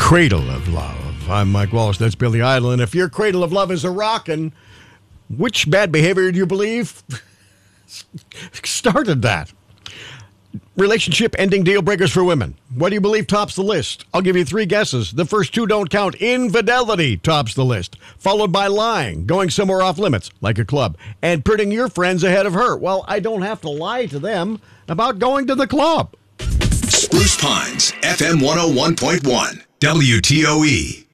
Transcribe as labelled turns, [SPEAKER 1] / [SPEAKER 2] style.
[SPEAKER 1] Cradle of Love. I'm Mike Walsh. That's Billy Idol. And if your cradle of love is a rockin', which bad behavior do you believe started that? Relationship ending deal breakers for women. What do you believe tops the list? I'll give you 3 guesses. The first 2 don't count. Infidelity tops the list, followed by lying, going somewhere off limits, like a club, and putting your friends ahead of her. Well, I don't have to lie to them about going to the club.
[SPEAKER 2] Spruce Pines, FM 101.1, WTOE.